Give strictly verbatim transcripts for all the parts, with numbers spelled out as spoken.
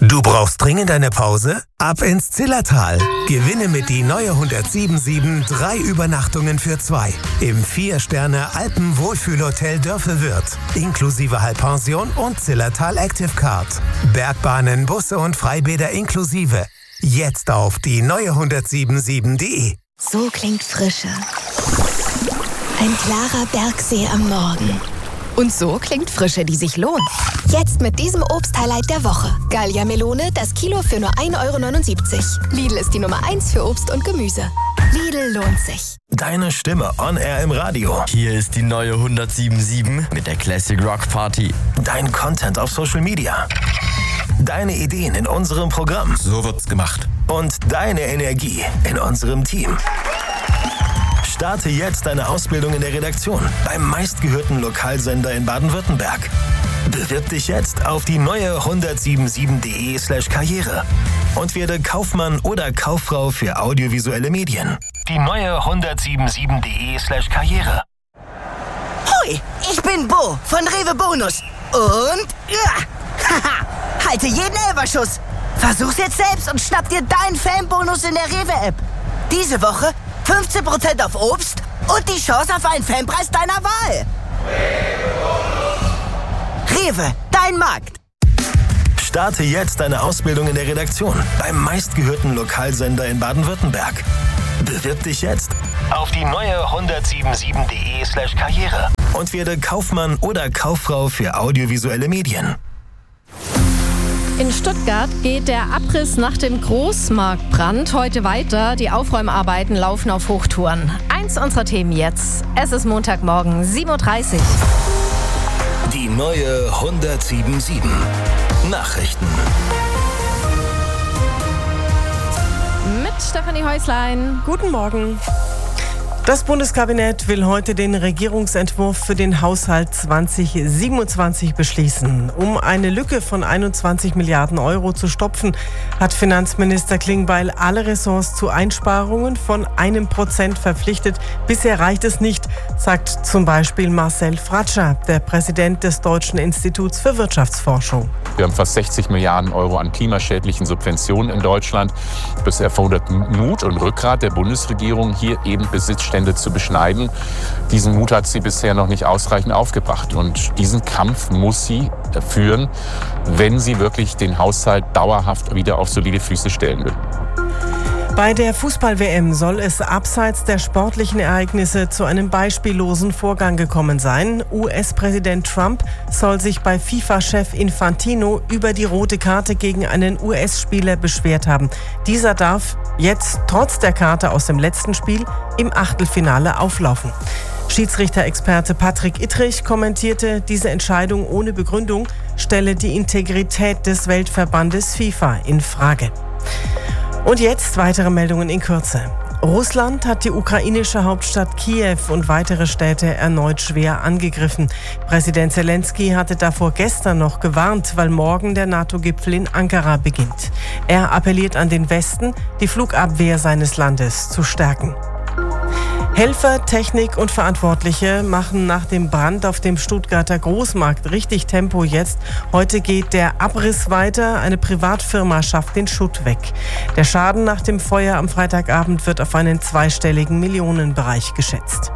Du brauchst dringend eine Pause? Ab ins Zillertal. Gewinne mit die neue hundertsiebenundsiebzig drei Übernachtungen für zwei im vier-Sterne-Alpen-Wohlfühlhotel Dörfelwürth, inklusive Halbpension und Zillertal Active Card. Bergbahnen, Busse und Freibäder inklusive. Jetzt auf die neue hundertsiebenundsiebzig punkt de. So klingt Frische. Ein klarer Bergsee am Morgen. Und so klingt Frische, die sich lohnt. Jetzt mit diesem Obst-Highlight der Woche. Gallia Melone, das Kilo für nur ein Euro neunundsiebzig. Lidl ist die Nummer eins für Obst und Gemüse. Lidl lohnt sich. Deine Stimme on air im Radio. Hier ist die neue hundertsiebenundsiebzig mit der Classic Rock Party. Dein Content auf Social Media. Deine Ideen in unserem Programm. So wird's gemacht. Und deine Energie in unserem Team. Starte jetzt deine Ausbildung in der Redaktion beim meistgehörten Lokalsender in Baden-Württemberg. Bewirb dich jetzt auf die neue hundertsiebenundsiebzig punkt de slash karriere und werde Kaufmann oder Kauffrau für audiovisuelle Medien. Die neue hundertsiebenundsiebzig punkt de slash karriere. Hui, ich bin Bo von Rewe Bonus. Und ja, haha, halte jeden Elferschuss. Versuch's jetzt selbst und schnapp dir deinen Fanbonus in der Rewe-App. Diese Woche fünfzehn Prozent auf Obst und die Chance auf einen Fanpreis deiner Wahl. Rewe, dein Markt. Starte jetzt deine Ausbildung in der Redaktion beim meistgehörten Lokalsender in Baden-Württemberg. Bewirb dich jetzt auf die neue hundertsiebenundsiebzig punkt de slash karriere und werde Kaufmann oder Kauffrau für audiovisuelle Medien. In Stuttgart geht der Abriss nach dem Großmarktbrand heute weiter. Die Aufräumarbeiten laufen auf Hochtouren. Eins unserer Themen jetzt. Es ist Montagmorgen, sieben Uhr dreißig. Die neue hundertsiebenundsiebzig Nachrichten. Mit Stefanie Häuslein. Guten Morgen. Das Bundeskabinett will heute den Regierungsentwurf für den Haushalt zwanzig siebenundzwanzig beschließen. Um eine Lücke von einundzwanzig Milliarden Euro zu stopfen, hat Finanzminister Klingbeil alle Ressorts zu Einsparungen von einem Prozent verpflichtet. Bisher reicht es nicht, sagt zum Beispiel Marcel Fratscher, der Präsident des Deutschen Instituts für Wirtschaftsforschung. Wir haben fast sechzig Milliarden Euro an klimaschädlichen Subventionen in Deutschland. Das erfordert Mut und Rückgrat der Bundesregierung, hier eben Besitzstände zu beschneiden. Diesen Mut hat sie bisher noch nicht ausreichend aufgebracht. Und diesen Kampf muss sie führen, wenn sie wirklich den Haushalt dauerhaft wieder auf solide Füße stellen will. Bei der Fußball-W M soll es abseits der sportlichen Ereignisse zu einem beispiellosen Vorgang gekommen sein. U S-Präsident Trump soll sich bei FIFA-Chef Infantino über die rote Karte gegen einen U S-Spieler beschwert haben. Dieser darf jetzt trotz der Karte aus dem letzten Spiel im Achtelfinale auflaufen. Schiedsrichter-Experte Patrick Ittrich kommentierte, diese Entscheidung ohne Begründung stelle die Integrität des Weltverbandes FIFA in Frage. Und jetzt weitere Meldungen in Kürze. Russland hat die ukrainische Hauptstadt Kiew und weitere Städte erneut schwer angegriffen. Präsident Zelensky hatte davor gestern noch gewarnt, weil morgen der NATO-Gipfel in Ankara beginnt. Er appelliert an den Westen, die Flugabwehr seines Landes zu stärken. Helfer, Technik und Verantwortliche machen nach dem Brand auf dem Stuttgarter Großmarkt richtig Tempo jetzt. Heute geht der Abriss weiter. Eine Privatfirma schafft den Schutt weg. Der Schaden nach dem Feuer am Freitagabend wird auf einen zweistelligen Millionenbereich geschätzt.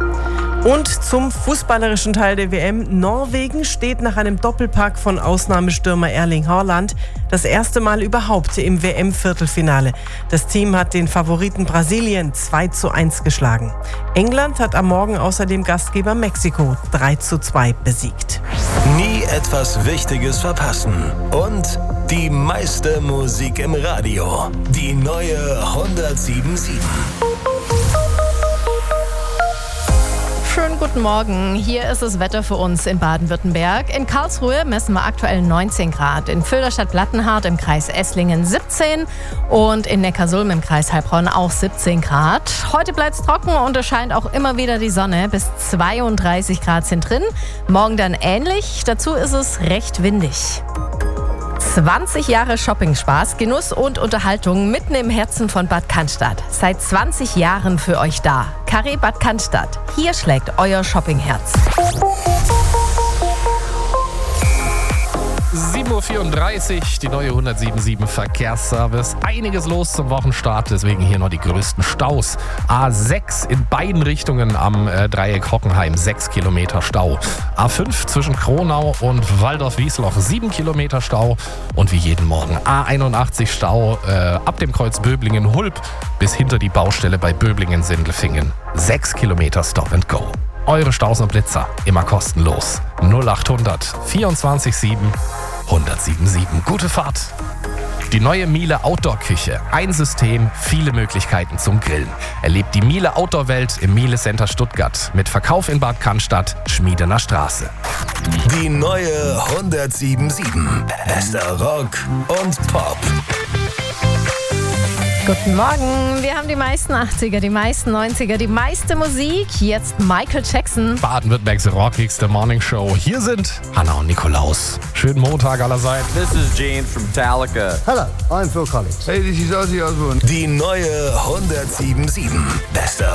Und zum fußballerischen Teil der W M. Norwegen steht nach einem Doppelpack von Ausnahmestürmer Erling Haaland das erste Mal überhaupt im W M-Viertelfinale. Das Team hat den Favoriten Brasilien zwei zu eins geschlagen. England hat am Morgen außerdem Gastgeber Mexiko drei zu zwei besiegt. Nie etwas Wichtiges verpassen. Und die meiste Musik im Radio. Die neue hundertsiebenundsiebzig. Schönen guten Morgen. Hier ist das Wetter für uns in Baden-Württemberg. In Karlsruhe messen wir aktuell neunzehn Grad. In Filderstadt-Plattenhardt im Kreis Esslingen siebzehn und in Neckarsulm im Kreis Heilbronn auch siebzehn Grad. Heute bleibt es trocken und es scheint auch immer wieder die Sonne. Bis zweiunddreißig Grad sind drin. Morgen dann ähnlich. Dazu ist es recht windig. zwanzig Jahre Shopping-Spaß, Genuss und Unterhaltung mitten im Herzen von Bad Cannstatt. Seit zwanzig Jahren für euch da. Carré Bad Cannstatt. Hier schlägt euer Shoppingherz. sieben Uhr vierunddreißig, die neue hundertsieben Verkehrsservice. Einiges los zum Wochenstart, deswegen hier noch die größten Staus. A sechs in beiden Richtungen am äh, Dreieck Hockenheim, sechs Kilometer Stau. A fünf zwischen Kronau und Waldorf-Wiesloch, sieben Kilometer Stau. Und wie jeden Morgen A einundachtzig Stau äh, ab dem Kreuz Böblingen-Hulb bis hinter die Baustelle bei Böblingen-Sindelfingen. sechs Kilometer Stop and Go. Eure Staus und Blitzer, immer kostenlos. null achthundert vierundzwanzig sieben hundertsiebenundsieben. Gute Fahrt. Die neue Miele Outdoor-Küche. Ein System, viele Möglichkeiten zum Grillen. Erlebt die Miele Outdoor-Welt im Miele Center Stuttgart. Mit Verkauf in Bad Cannstatt, Schmiedener Straße. Die neue hundertsiebenundsieben. Bester Rock und Pop. Guten Morgen, wir haben die meisten achtziger, die meisten neunziger, die meiste Musik. Jetzt Michael Jackson. Baden-Württembergs rockigste Morning Show. Hier sind Hanna und Nikolaus. Schönen Montag allerseits. This is Gene from Metallica. Hello, I'm Phil Collins. Hey, this is Ozzy Osbourne. Die neue hundertsiebenundsieben. Bester